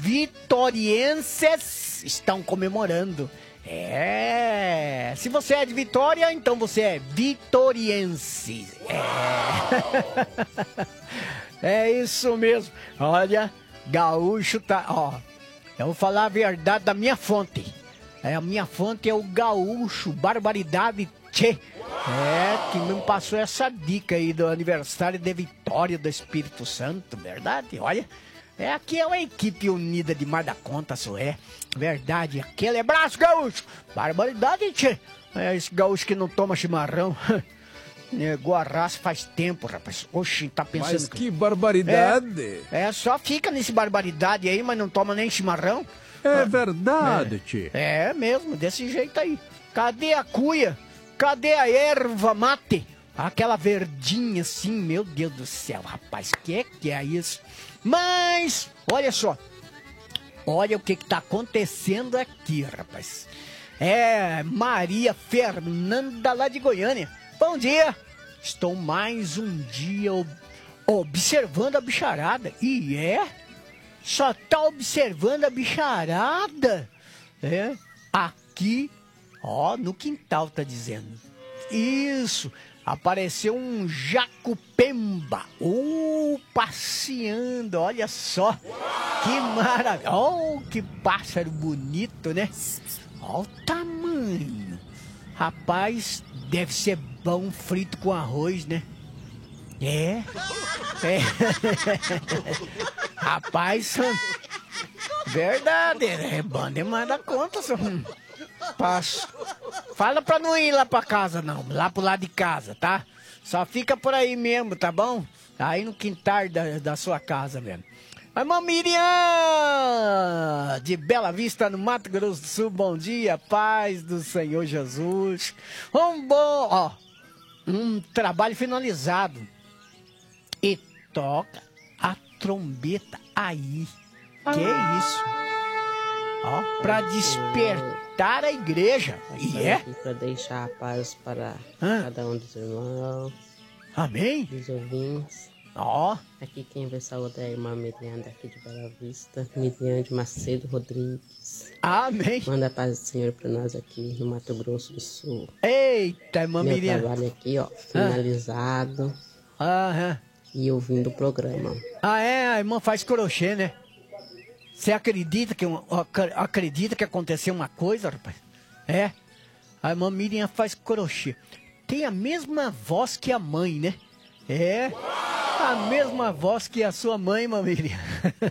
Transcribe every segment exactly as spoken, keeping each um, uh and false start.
vitorienses estão comemorando. É, se você é de Vitória, então você é vitoriense. É, é isso mesmo. Olha, gaúcho tá, ó, eu vou falar a verdade da minha fonte. É, a minha fonte é o gaúcho, barbaridade, tchê. É, que me passou essa dica aí do aniversário de Vitória do Espírito Santo, verdade? Olha, é, aqui é uma equipe unida demais da conta, só é. Verdade, aquele abraço, gaúcho. Barbaridade, tchê. É, esse gaúcho que não toma chimarrão. Negou a raça faz tempo, rapaz. Oxi, tá pensando... Mas que barbaridade. É, é, só fica nesse barbaridade aí, mas não toma nem chimarrão. É verdade, é, tchê. É mesmo, desse jeito aí. Cadê a cuia? Cadê a erva mate? Aquela verdinha assim, meu Deus do céu, rapaz, que é que é isso? Mas, olha só, olha o que que tá acontecendo aqui, rapaz. É, Maria Fernanda lá de Goiânia. Bom dia, estou mais um dia ob observando a bicharada. E é, só tá observando a bicharada. É, aqui, ó, no quintal tá dizendo. Isso. Apareceu um jacupemba, uh, passeando, olha só, que maravilha, oh, que pássaro bonito, né? Olha o tamanho, rapaz, deve ser bom frito com arroz, né? É, é, rapaz, verdade, é bom demais da conta, só. Passo. Fala pra não ir lá pra casa, não. Lá pro lado de casa, tá? Só fica por aí mesmo, tá bom? Aí no quintal da, da sua casa mesmo. A irmã Miriam, de Bela Vista, no Mato Grosso do Sul. Bom dia, paz do Senhor Jesus. Um bom, ó, um trabalho finalizado. E toca a trombeta aí. Que isso? Ó, pra despertar a igreja. E é? Para deixar a paz para Hã? cada um dos irmãos. Amém? Dos ouvintes. Ó. Aqui quem vai saudar é a irmã Miriam daqui de Bela Vista. Miriam de Macedo Rodrigues. Amém. Manda a paz do Senhor para nós aqui no Mato Grosso do Sul. Eita, irmã Meu Miriam. trabalho aqui, ó, finalizado. Aham. E ouvindo o programa. Ah, é? A irmã faz crochê, né? Você acredita que, acredita que aconteceu uma coisa, rapaz? É. A irmã Miriam faz crochê. Tem a mesma voz que a mãe, né? É. A mesma voz que a sua mãe, irmã Miriam.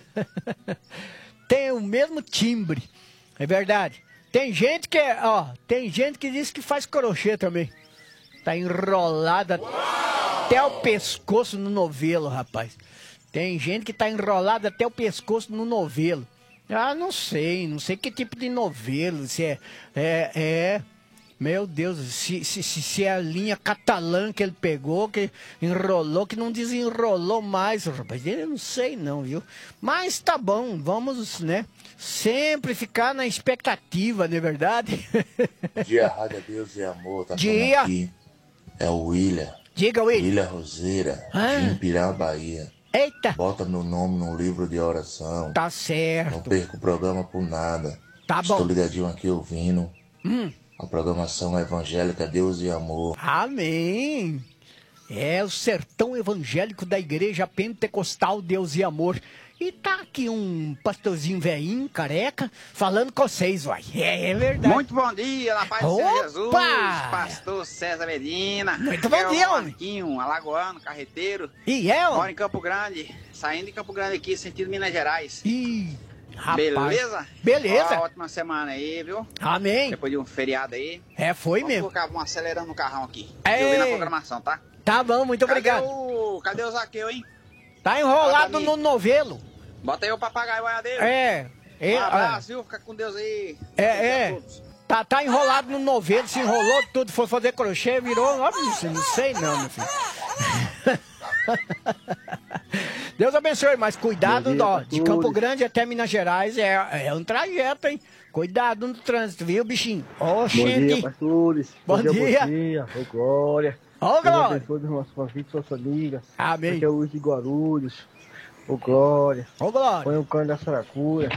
Tem o mesmo timbre. É verdade. Tem gente que, ó, tem gente que diz que faz crochê também. Tá enrolada até o pescoço no novelo, rapaz. Tem gente que tá enrolada até o pescoço no novelo. Ah, não sei, não sei que tipo de novelo, se é, é, é, meu Deus, se, se, se é a linha catalã que ele pegou, que enrolou, que não desenrolou mais, rapaz, eu não sei não, viu? Mas tá bom, vamos, né, sempre ficar na expectativa, não é verdade? Dia Rádio Deus e Amor, tá Dia. aqui, é o William. Diga, William. William Roseira, Ah. de Impirá, Bahia. Eita. Bota meu nome no livro de oração. Tá certo. Não perco o programa por nada. Tá Estou bom. ligadinho aqui ouvindo. Hum. A programação evangélica Deus e Amor. Amém. É o sertão evangélico da Igreja Pentecostal Deus e Amor. E tá aqui um pastorzinho velhinho, careca, falando com vocês, uai. É, é verdade. Muito bom dia, na paz do Senhor Jesus, pastor César Medina. Muito bom é dia, o homem. Marquinho, alagoano, carreteiro. E é, Moro homem? em Campo Grande, saindo de Campo Grande aqui, sentido Minas Gerais. Ih, rapaz. Beleza? Beleza. Uma ótima semana aí, viu? Amém. Depois de um feriado aí. É, foi Vamos mesmo. colocar, vamos acelerando o carrão aqui. Ei. E ouvindo a programação, tá? Tá bom, muito Cadê obrigado. O... Cadê o Zaqueu, hein? Tá enrolado Bota no novelo. Bota aí o papagaio boiadeiro. É. é Um abraço, viu? Fica com Deus aí. É, é. Tá, tá enrolado no novelo, se enrolou tudo, foi fazer crochê, virou. Ó, não sei não, meu filho. Deus abençoe, mas cuidado, dia, ó, de Campo Grande até Minas Gerais é, é um trajeto, hein? Cuidado no trânsito, viu, bichinho? Ó, Bom gente. dia, pastores. Bom dia. Bom dia, ô Glória. Ô, Glória. Deus abençoe os nossos convites, suas famílias. Amém. Aqui é o Luiz de Guarulhos. Ô Glória. Ô, Glória. Põe o cano da Saracura.